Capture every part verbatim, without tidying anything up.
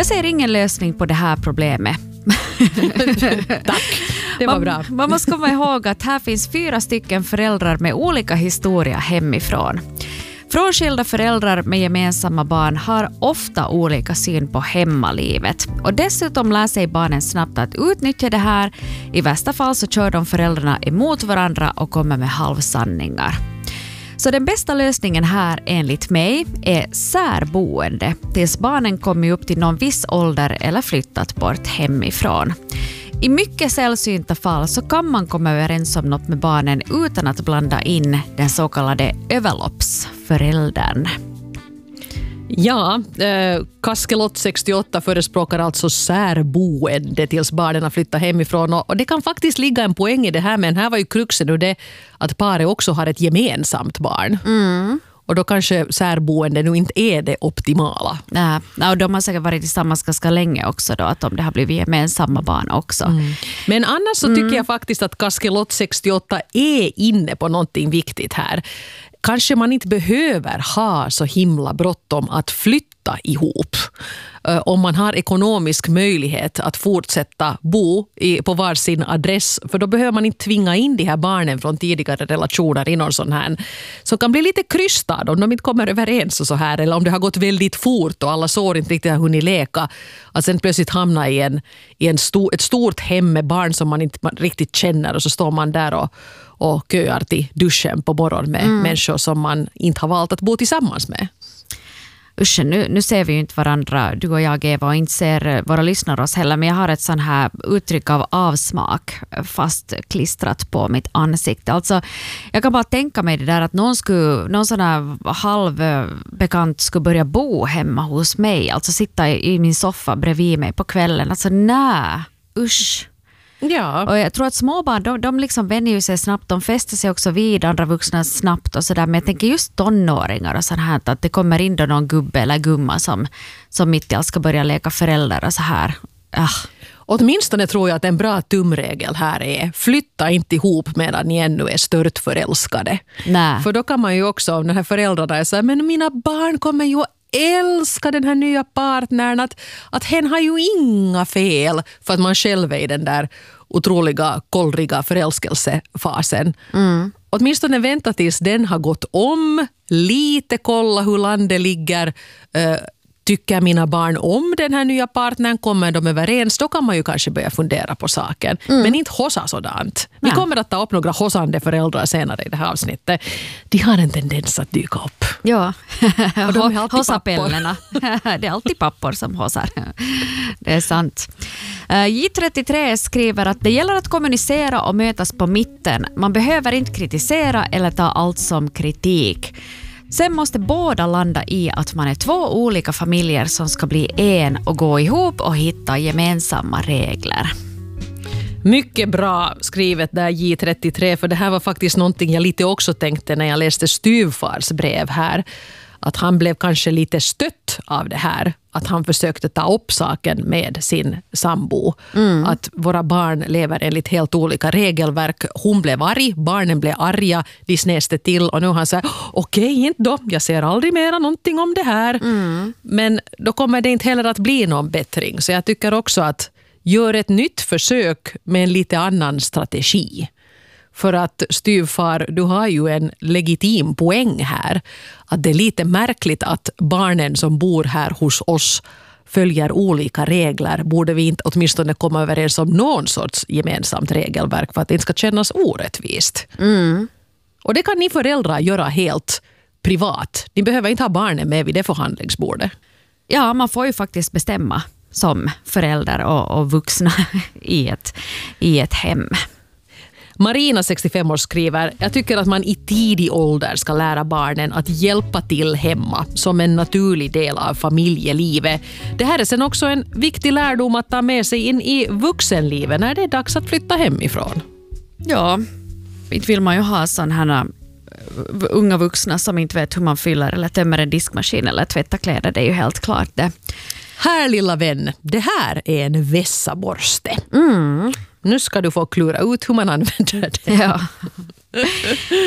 ser ingen lösning på det här problemet. Tack, det var man, bra. Man måste komma ihåg att här finns fyra stycken föräldrar med olika historia hemifrån. Frånskilda föräldrar med gemensamma barn har ofta olika syn på hemmalivet. Och dessutom lär sig barnen snabbt att utnyttja det här. I värsta fall så kör de föräldrarna emot varandra och kommer med halvsanningar. Så den bästa lösningen här enligt mig är särboende tills barnen kommer upp till någon viss ålder eller flyttat bort hemifrån. I mycket sällsynta fall så kan man komma överens om något med barnen utan att blanda in den så kallade överloppsföräldern. Ja, eh, Kaskelot sextioåtta förespråkar alltså särboende tills barnen har flyttat hemifrån. Och det kan faktiskt ligga en poäng i det här, men här var ju kruxen nu det att paret också har ett gemensamt barn. Mm. Och då kanske särboende nu inte är det optimala. Nej, och de har säkert varit tillsammans ganska länge också då, att om det har blivit gemensamma barn också. Mm. Men annars så tycker mm. jag faktiskt att Kaskelot sextioåtta är inne på någonting viktigt här. Kanske man inte behöver ha så himla bråttom att flytta ihop. Om man har ekonomisk möjlighet att fortsätta bo i, på varsin adress. För då behöver man inte tvinga in de här barnen från tidigare relationer i någon sån här. Som kan bli lite krystad om de inte kommer överens och så här. Eller om det har gått väldigt fort och alla sår inte riktigt har hunnit leka. Att sen plötsligt hamna i, en, i en stor, ett stort hem med barn som man inte riktigt känner. Och så står man där och, och köar till duschen på morgonen med mm. människor som man inte har valt att bo tillsammans med. Usch, nu, nu ser vi ju inte varandra, du och jag Eva, och inte ser våra lyssnare oss heller, men jag har ett sån här uttryck av avsmak fast klistrat på mitt ansikte. Alltså, jag kan bara tänka mig det där att någon, skulle, någon sån här halvbekant skulle börja bo hemma hos mig, alltså sitta i, i min soffa bredvid mig på kvällen. Alltså nej, usch. Ja. Och jag tror att småbarn, de, de liksom vänjer ju sig snabbt, de fäster sig också vid andra vuxna snabbt och sådär, men jag tänker just tonåringar och sånt här, att det kommer in då någon gubbe eller gumma som, som mitt i allt ska börja leka föräldrar och så här. Ah. Åtminstone tror jag att en bra tumregel här är flytta inte ihop medan ni ännu är stört förälskade. Nej. För då kan man ju också, om den här föräldrarna är så här, men mina barn kommer ju älskar den här nya partnern, att, att hen har ju inga fel för att man själv är i den där otroliga, kollriga förälskelsefasen. Mm. Åtminstone vänta tills den har gått om, lite kolla hur landet ligger, uh, tycker mina barn om den här nya partnern, kommer de överens, då kan man ju kanske börja fundera på saken. Mm. Men inte hossa sådant. Vi kommer att ta upp några hossande föräldrar senare i det här avsnittet. De har en tendens att dyka upp. Ja, och de är alltid hossapellerna. Det är alltid pappor som hossar. Det är sant. J trettiotre skriver att det gäller att kommunicera och mötas på mitten. Man behöver inte kritisera eller ta allt som kritik. Sen måste båda landa i att man är två olika familjer som ska bli en och gå ihop och hitta gemensamma regler. Mycket bra skrivet där J trettiotre, för det här var faktiskt någonting jag lite också tänkte när jag läste styvfars brev här. Att han blev kanske lite stött av det här. Att han försökte ta upp saken med sin sambo. Mm. Att våra barn lever enligt helt olika regelverk. Hon blev arg, barnen blev arga, de snäste till. Och nu har han sagt, okej, okay, inte då. Jag ser aldrig mera någonting om det här. Mm. Men då kommer det inte heller att bli någon bättring. Så jag tycker också att gör ett nytt försök med en lite annan strategi. För att styvfar, du har ju en legitim poäng här. Att det är lite märkligt att barnen som bor här hos oss följer olika regler. Borde vi inte åtminstone komma överens om någon sorts gemensamt regelverk för att det inte ska kännas orättvist. Mm. Och det kan ni föräldrar göra helt privat. Ni behöver inte ha barnen med vid det förhandlingsbordet. Ja, man får ju faktiskt bestämma som förälder och, och vuxna i ett, i ett hem. Marina, sextiofem år, skriver, jag tycker att man i tidig ålder ska lära barnen att hjälpa till hemma som en naturlig del av familjelivet. Det här är sen också en viktig lärdom att ta med sig in i vuxenlivet när det är dags att flytta hemifrån. Ja, inte vill man ju ha sådana här unga vuxna som inte vet hur man fyller eller tömmer en diskmaskin eller tvättar kläder, det är ju helt klart det. Här lilla vän, det här är en vässaborste. Mm. Nu ska du få klura ut hur man använder det. Ja.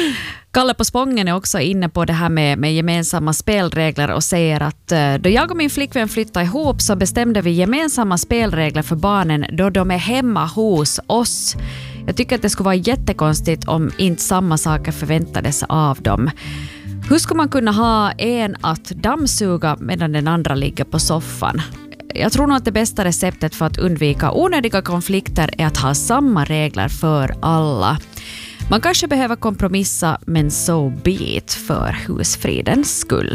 Kalle på Spången är också inne på det här med, med gemensamma spelregler och säger att eh, då jag och min flickvän flyttade ihop så bestämde vi gemensamma spelregler för barnen då de är hemma hos oss. Jag tycker att det skulle vara jättekonstigt om inte samma saker förväntades av dem. Hur ska man kunna ha en att dammsuga medan den andra ligger på soffan? Jag tror nog att det bästa receptet för att undvika onödiga konflikter är att ha samma regler för alla. Man kanske behöver kompromissa, men so be it för husfridens skull.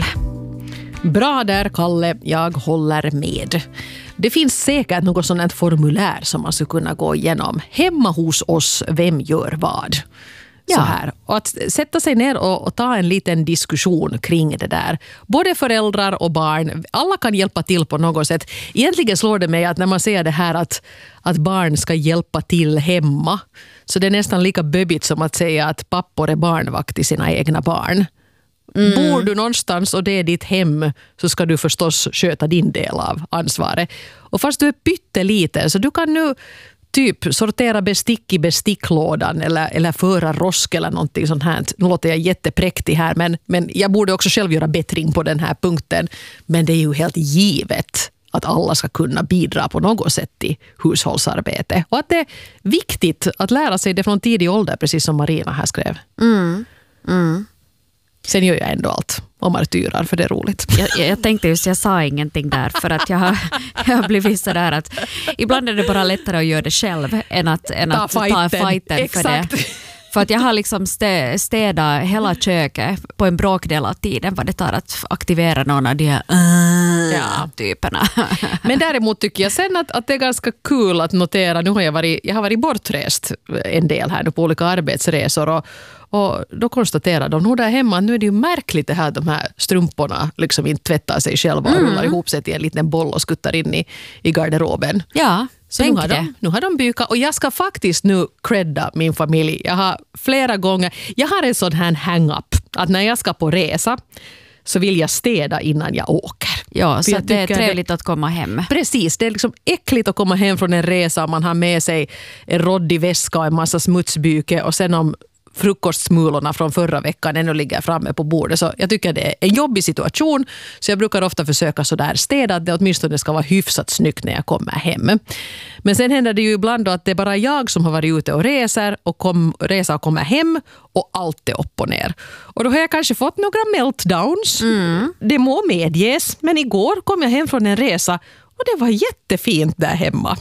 Bra där, Kalle. Jag håller med. Det finns säkert något sådant formulär som man skulle kunna gå igenom. Hemma hos oss, vem gör vad? Ja. Så här. Och att sätta sig ner och, och ta en liten diskussion kring det där. Både föräldrar och barn, alla kan hjälpa till på något sätt. Egentligen slår det mig att när man säger det här att, att barn ska hjälpa till hemma, så det är nästan lika böbigt som att säga att pappor är barnvakt till sina egna barn. Mm. Bor du någonstans och det är ditt hem, så ska du förstås sköta din del av ansvaret. Och fast du är pytteliten så du kan nu typ sortera bestick i besticklådan eller, eller föra rosk eller någonting sånt här. Nu låter jag jättepräktig här, men, men jag borde också själv göra bättring på den här punkten. Men det är ju helt givet att alla ska kunna bidra på något sätt i hushållsarbete. Och att det är viktigt att lära sig det från tidig ålder, precis som Marina här skrev. Mm, mm. Sen gör jag ändå allt och martyrar, för det är roligt. Jag, jag tänkte just, jag sa ingenting där för att jag har, jag har blivit så där att ibland är det bara lättare att göra det själv än att, än ta att fighten. ta fighten för Exakt. det. För att jag har liksom stä, städat hela köket på en bråkdel av tiden vad det tar att aktivera någon av de här uh, ja. typerna. Men däremot tycker jag sen att, att det är ganska kul att notera. Nu har jag varit, jag har varit bortrest en del här nu på olika arbetsresor och, och då konstaterar de nog där hemma, nu är det ju märkligt det här, de här strumporna liksom inte tvättar sig själva och mm. rullar ihop sig till en liten boll och skuttar in i, i garderoben. Ja. Så nu har, de, nu har de bykat och jag ska faktiskt nu credda min familj. Jag har flera gånger, jag har en sån här hang-up att när jag ska på resa så vill jag städa innan jag åker. Ja, så det är trevligt det, att komma hem. Precis, det är liksom äckligt att komma hem från en resa och man har med sig en råddig väska och en massa smutsbyke och sen om frukostsmulorna från förra veckan ännu ligger framme på bordet. Så jag tycker det är en jobbig situation, så jag brukar ofta försöka så där städa att det åtminstone ska vara hyfsat snyggt när jag kommer hem. Men sen händer det ju ibland då att det är bara jag som har varit ute och reser och kom, resa och kommer hem och allt är upp och ner. Och då har jag kanske fått några meltdowns. Mm. Det må medges, men igår kom jag hem från en resa och det var jättefint där hemma.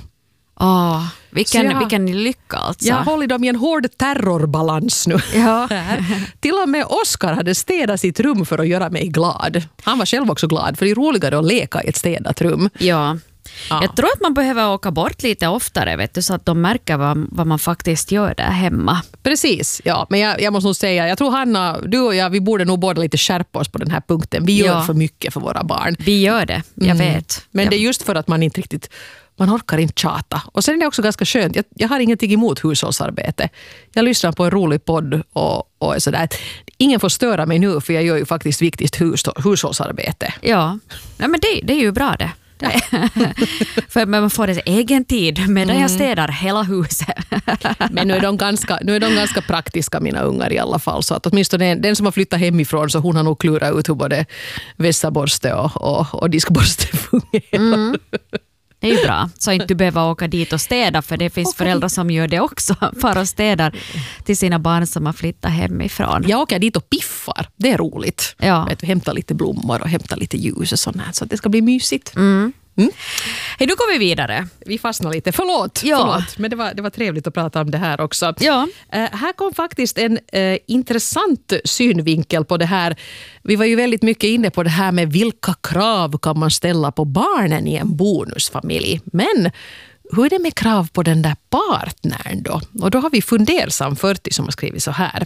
Åh, vilken, jag, vilken lycka alltså. Jag håller dem i en hård terrorbalans nu. Ja. Till och med Oskar hade städat sitt rum för att göra mig glad. Han var själv också glad, för det är roligare att leka i ett städat rum. Ja. Ja. Jag tror att man behöver åka bort lite oftare, vet du, så att de märker vad, vad man faktiskt gör där hemma. Precis, ja. Men jag, jag måste nog säga, jag tror Hanna, du och jag, vi borde nog båda lite skärpa oss på den här punkten. Vi gör ja. för mycket för våra barn. Vi gör det, jag mm. vet. Men ja. det är just för att man inte riktigt... Man orkar inte tjata. Och sen är det också ganska skönt. Jag, jag har ingenting emot hushållsarbete. Jag lyssnar på en rolig podd och, och är sådär. Ingen får störa mig nu, för jag gör ju faktiskt viktigt hus, hushållsarbete. Ja, ja men det, det är ju bra det. Ja. För man får det egen tid medan mm. jag städar hela huset. Men nu är, de ganska, nu är de ganska praktiska, mina ungar i alla fall. Så att åtminstone den som har flyttat hemifrån, så hon har nog klurat ut hur både vässaborste och, och, och diskborste fungerar. Mm. Det är ju bra, så inte du behöver åka dit och städa, för det finns föräldrar som gör det också, för att städa till sina barn som har flyttat hemifrån. Jag åker dit och piffar, det är roligt. Ja. Vet du, hämta lite blommor och hämta lite ljus och sånt här, så att det ska bli mysigt. Mm. Mm. Hej, nu går vi vidare. Vi fastnar lite. Förlåt, ja. förlåt. Men det var, det var trevligt att prata om det här också. Ja. Uh, här kom faktiskt en uh, intressant synvinkel på det här. Vi var ju väldigt mycket inne på det här med vilka krav kan man ställa på barnen i en bonusfamilj. Men hur är det med krav på den där partnern då? Och då har vi Fundersam fyrtio som har skrivit så här.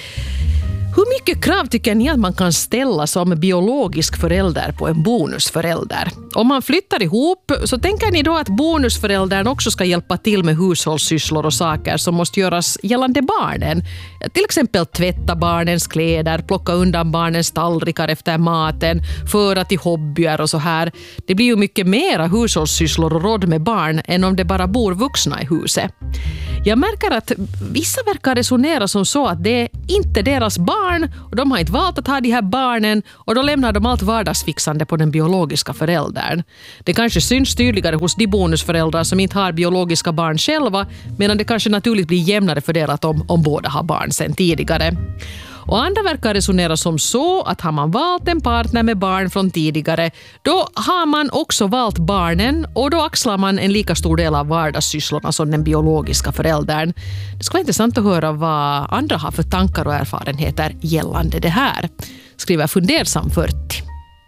Hur mycket krav tycker ni att man kan ställa som biologisk förälder på en bonusförälder? Om man flyttar ihop, så tänker ni då att bonusföräldern också ska hjälpa till med hushållssysslor och saker som måste göras gällande barnen? Till exempel tvätta barnens kläder, plocka undan barnens tallrikar efter maten, föra till hobbyer och så här. Det blir ju mycket mera hushållssysslor och råd med barn än om det bara bor vuxna i huset. Jag märker att vissa verkar resonera som så att det är inte deras barn och de har inte valt att ha de här barnen och då lämnar de allt vardagsfixande på den biologiska föräldern. Det kanske syns tydligare hos de bonusföräldrar som inte har biologiska barn själva, medan det kanske naturligt blir jämnare fördelat om, om båda har barn sedan tidigare. Och andra verkar resonera som så att har man valt en partner med barn från tidigare, då har man också valt barnen och då axlar man en lika stor del av vardagssysslorna som den biologiska föräldern. Det ska vara intressant att höra vad andra har för tankar och erfarenheter gällande det här. Skriver Fundersam fyrtio.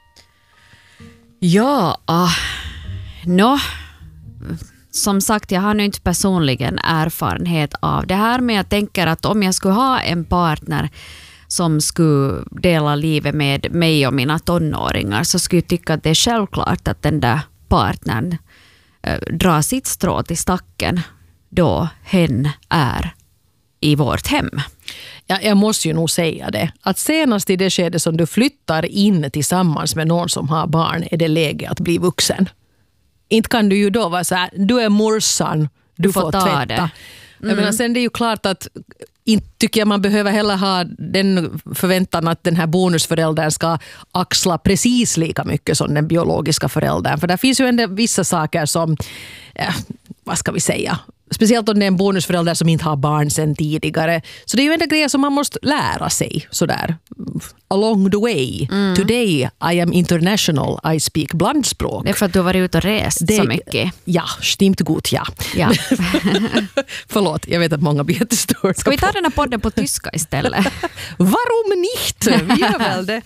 Ja, uh, no. Som sagt, jag har nu inte personligen erfarenhet av det här, men jag tänker att om jag skulle ha en partner som skulle dela livet med mig och mina tonåringar, så skulle jag tycka att det är självklart att den där partnern eh, drar sitt strå till stacken då hen är i vårt hem. Ja, jag måste ju nog säga det. Att senast i det skede som du flyttar in tillsammans med någon som har barn är det läge att bli vuxen. Inte kan du ju då vara så här, du är morsan, du, du får, får tvätta. Det. Mm. Jag menar, sen det är ju klart att inte tycker jag man behöver heller ha den förväntan att den här bonusföräldern ska axla precis lika mycket som den biologiska föräldern. För där finns ju ändå vissa saker som, eh, vad ska vi säga, speciellt om det är en bonusförälder som inte har barn sedan tidigare. Så det är ju en grej som man måste lära sig sådär. Along the way. Mm. Today I am international. I speak blandspråk. Det är för att du har varit ute och rest det, så mycket. Ja, stimmt gut, ja. ja. Förlåt, jag vet att många blir jättestörda. Ska vi ta den här podden på tyska istället? Varum nicht? Vi gör väl det.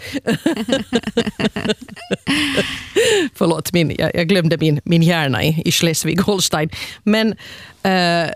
Förlåt, min, jag, jag glömde min, min hjärna i, i Schleswig-Holstein. Men uh,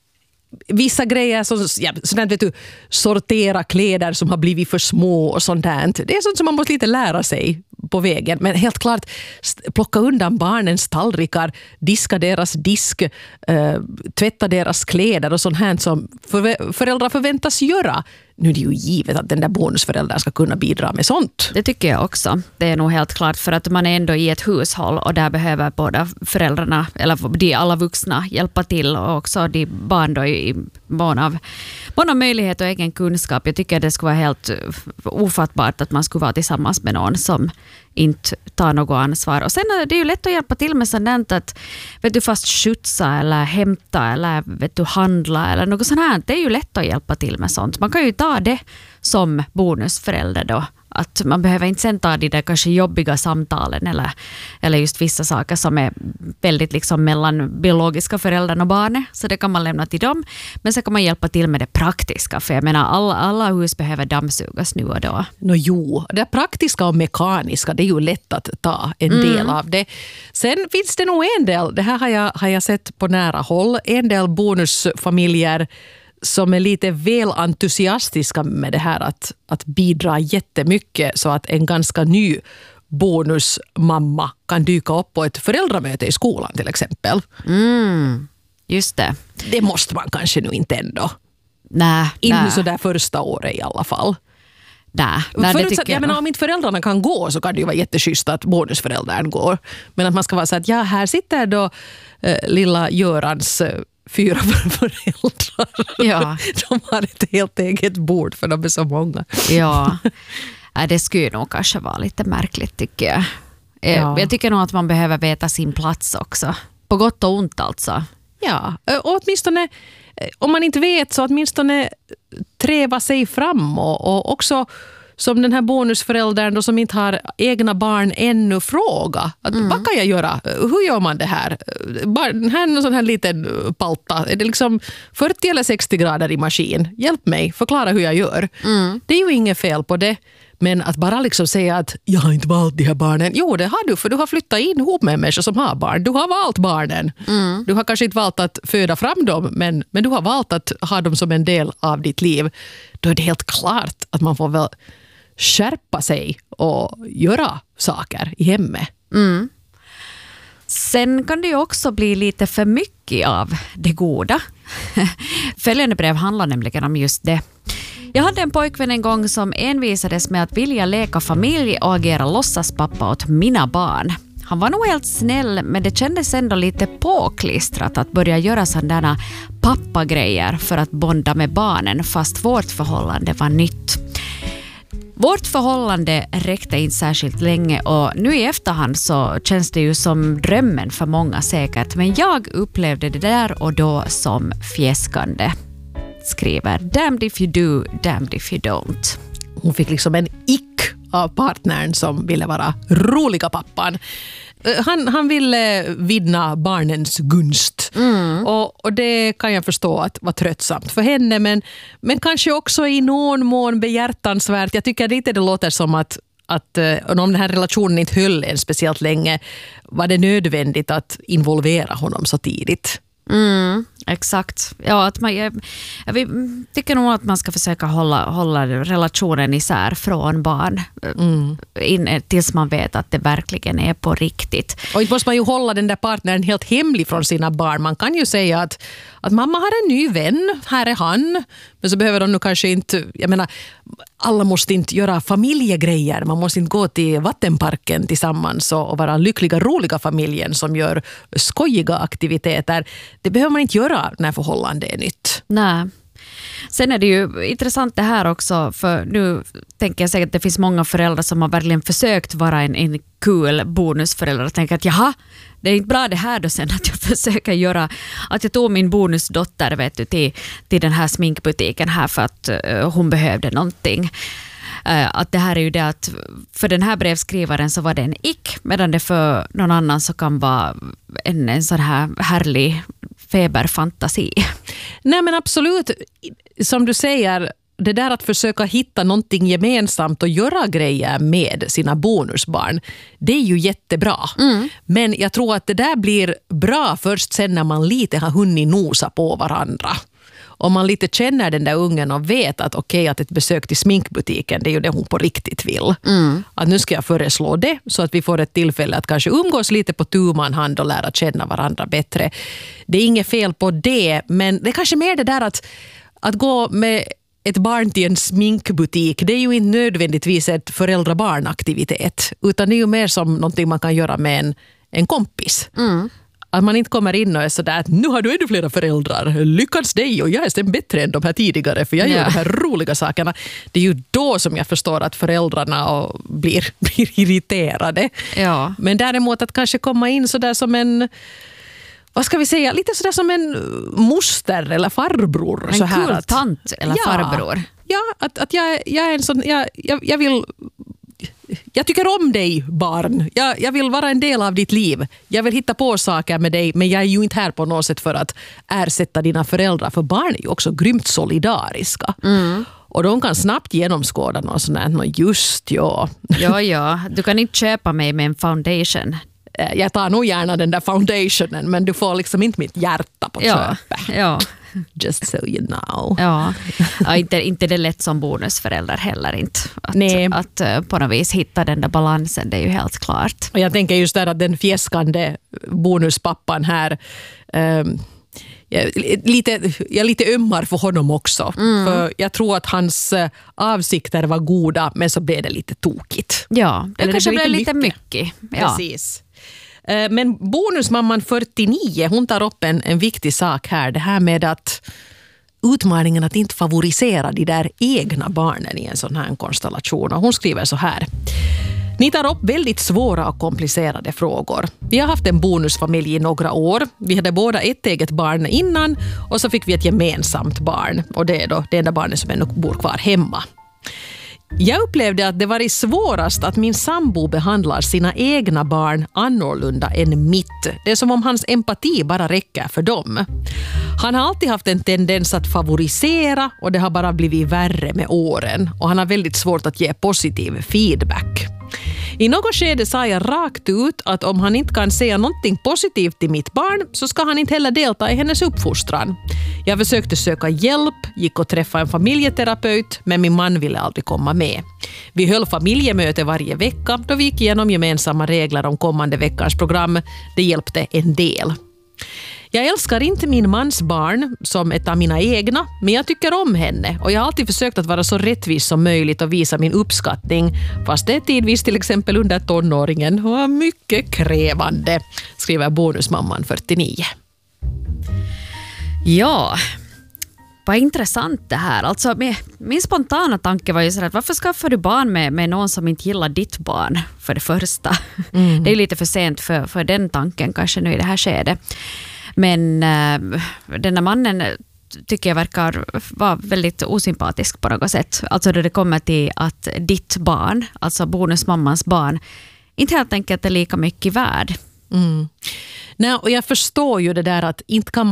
vissa grejer som ja, sådant, vet du, sortera kläder som har blivit för små och sånt där. Det är sånt som man måste lite lära sig på vägen. Men helt klart, plocka undan barnens tallrikar, diska deras disk, uh, tvätta deras kläder och sånt här som för, föräldrar förväntas göra. Nu är det ju givet att den där bonusföräldern ska kunna bidra med sånt. Det tycker jag också. Det är nog helt klart, för att man är ändå i ett hushåll och där behöver båda föräldrarna, eller de alla vuxna, hjälpa till, och också de barn då i mån av, mån av möjlighet och egen kunskap. Jag tycker det skulle vara helt ofattbart att man skulle vara tillsammans med någon som inte tar något ansvar. Och sen är det ju lätt att hjälpa till med sådant att vet du, fast skjutsa eller hämta eller vet du, handla eller något sånt här. Det är ju lätt att hjälpa till med sånt. Man kan ju ta det som bonusförälder då. Att man behöver inte sen ta de där kanske jobbiga samtalen eller, eller just vissa saker som är väldigt liksom mellan biologiska föräldern och barnet. Så det kan man lämna till dem. Men så kan man hjälpa till med det praktiska. För jag menar, alla, alla hus behöver dammsugas nu och då. No, jo, det praktiska och mekaniska, det är ju lätt att ta en mm. del av det. Sen finns det nog en del, det här har jag, har jag sett på nära håll, en del bonusfamiljer som är lite väl entusiastiska med det här att, att bidra jättemycket så att en ganska ny bonusmamma kan dyka upp på ett föräldramöte i skolan till exempel. Mm, just det. Det måste man kanske nu inte ändå. Nej. Inte så där första året i alla fall. Nej, nej, det tycker jag, jag menar, om inte föräldrarna kan gå så kan det ju vara jätteschysst att bonusföräldern går. Men att man ska vara så att ja, här sitter då eh, lilla Görans eh, fyra föräldrar. Ja. De har ett helt eget bord för de är så många. Ja, det skulle nog kanske vara lite märkligt tycker jag. Ja. Jag tycker nog att man behöver veta sin plats också. På gott och ont alltså. Ja, och åtminstone om man inte vet så åtminstone träva sig fram och, och också som den här bonusföräldern då, som inte har egna barn ännu, fråga. Att, mm. Vad kan jag göra? Hur gör man det här? Bara, här är en sån här liten palta. Är det liksom fyrtio eller sextio grader i maskin? Hjälp mig, förklara hur jag gör. Mm. Det är ju inget fel på det. Men att bara liksom säga att jag har inte valt de här barnen. Jo, det har du, för du har flyttat in ihop med människor som har barn. Du har valt barnen. Mm. Du har kanske inte valt att föda fram dem, men, men du har valt att ha dem som en del av ditt liv. Då är det helt klart att man får väl skärpa sig och göra saker i hemmet. Mm. Sen kan det ju också bli lite för mycket av det goda. Följande brev handlar nämligen om just det. Jag hade en pojkvän en gång som envisades med att vilja leka familj och agera låtsaspappa åt mina barn. Han var nog helt snäll, men det kändes ändå lite påklistrat att börja göra sådana pappagrejer för att bonda med barnen, fast vårt förhållande var nytt. Vårt förhållande räckte inte särskilt länge och nu i efterhand så känns det ju som drömmen för många säkert, men jag upplevde det där och då som fjäskande. Skriver damned if you do, damned if you don't. Hon fick liksom en ick av partnern som ville vara roliga pappan. Han, han ville vinna barnens gunst. Mm. Och, och det kan jag förstå att var tröttsamt för henne. Men, men kanske också i någon mån behjärtansvärt. Jag tycker lite det låter som att, att om den här relationen inte höll en speciellt länge var det nödvändigt att involvera honom så tidigt. Mm, exakt. Ja, att man, jag, jag tycker nog att man ska försöka hålla, hålla relationen isär från barn mm. in, tills man vet att det verkligen är på riktigt. Och inte måste man ju hålla den där partnern helt hemlig från sina barn. Man kan ju säga att, att mamma har en ny vän, här är han. Men så behöver de nu kanske inte, jag menar, alla måste inte göra familjegrejer. Man måste inte gå till vattenparken tillsammans och, och vara lyckliga, roliga familjen som gör skojiga aktiviteter. Det behöver man inte göra när förhållande är nytt. Nej. Sen är det ju intressant det här också, för nu tänker jag säkert att det finns många föräldrar som har verkligen försökt vara en, en kul bonusförälder och tänker att jaha, det är inte bra det här då sen att jag försöker göra, att jag tog min bonusdotter vet du, till, till den här sminkbutiken här för att uh, hon behövde någonting. Uh, att det här är ju det att för den här brevskrivaren så var det en ick, medan det för någon annan så kan vara en, en sån här härlig feberfantasi. Nej men absolut, som du säger, det där att försöka hitta någonting gemensamt och göra grejer med sina bonusbarn, det är ju jättebra. Mm. Men jag tror att det där blir bra först sen när man lite har hunnit nosa på varandra. Om man lite känner den där ungen och vet att okej, okay, att ett besök till sminkbutiken, det är ju det hon på riktigt vill. Mm. Att nu ska jag föreslå det så att vi får ett tillfälle att kanske umgås lite på tu man hand och lära känna varandra bättre. Det är inget fel på det, men det är kanske mer det där att, att gå med ett barn till en sminkbutik, det är ju inte nödvändigtvis ett föräldra-barn-aktivitet, utan det är ju mer som någonting man kan göra med en, en kompis. Mm. Att man inte kommer in och är sådär att nu har du ännu flera föräldrar, lyckats dig och jag är sen bättre än de här tidigare för jag gör ja. de här roliga sakerna. Det är ju då som jag förstår att föräldrarna och blir, blir irriterade. Ja. Men däremot att kanske komma in sådär som en, vad ska vi säga, lite sådär som en moster eller farbror. En så här kul att, tant eller ja, farbror. Ja, att, att jag, jag är en sån, jag, jag, jag vill... Jag tycker om dig, barn. Jag, jag vill vara en del av ditt liv. Jag vill hitta på saker med dig, men jag är ju inte här på något sätt för att ersätta dina föräldrar. För barn är ju också grymt solidariska. Mm. Och de kan snabbt genomskåda något sånt här. Just, ja. Ja, ja. Du kan inte köpa mig med en foundation. Jag tar nog gärna den där foundationen, men du får liksom inte mitt hjärta på ja. köpet. Ja. Just so you know. Ja, ja inte, inte det lätt som bonusförälder heller inte. Att, Nej. att på något vis hitta den där balansen, det är ju helt klart. Och jag tänker just där att den fjäskande bonuspappan här, um, jag, lite, jag lite ömmar för honom också. Mm. För jag tror att hans avsikter var goda, men så blev det lite tokigt. Ja, det Eller kanske det blev blev lite mycket. mycket. Ja. Precis. Men bonusmamman fyrtionio, hon tar upp en, en viktig sak här. Det här med att utmaningen att inte favorisera de där egna barnen i en sån här konstellation. Och hon skriver så här. Ni tar upp väldigt svåra och komplicerade frågor. Vi har haft en bonusfamilj i några år. Vi hade båda ett eget barn innan och så fick vi ett gemensamt barn. Och det är då det enda barnet som ännu bor kvar hemma. Jag upplevde att det var svårast att min sambo behandlar sina egna barn annorlunda än mitt. Det är som om hans empati bara räcker för dem. Han har alltid haft en tendens att favorisera och det har bara blivit värre med åren. Och han har väldigt svårt att ge positiv feedback. I något skede sa jag rakt ut att om han inte kan säga någonting positivt till mitt barn så ska han inte heller delta i hennes uppfostran. Jag försökte söka hjälp, gick och träffa en familjeterapeut, men min man ville aldrig komma med. Vi höll familjemöte varje vecka då vi gick igenom gemensamma regler om kommande veckans program. Det hjälpte en del. Jag älskar inte min mans barn som ett av mina egna, men jag tycker om henne och jag har alltid försökt att vara så rättvis som möjligt och visa min uppskattning, fast det är tidvis till exempel under tonåringen och mycket krävande, skriver bonusmamman fyrtionio. Ja, vad intressant det här. Alltså, min, min spontana tanke var ju så att varför skaffar du barn med, med någon som inte gillar ditt barn för det första? Mm. Det är lite för sent för, för den tanken kanske nu i det här skedet. Men äh, den här mannen tycker jag verkar vara väldigt osympatisk på något sätt. Alltså då det kommer till att ditt barn, alltså bonusmammans barn, inte helt enkelt är lika mycket värd. Mm. Nej, och jag förstår ju det där att inte kan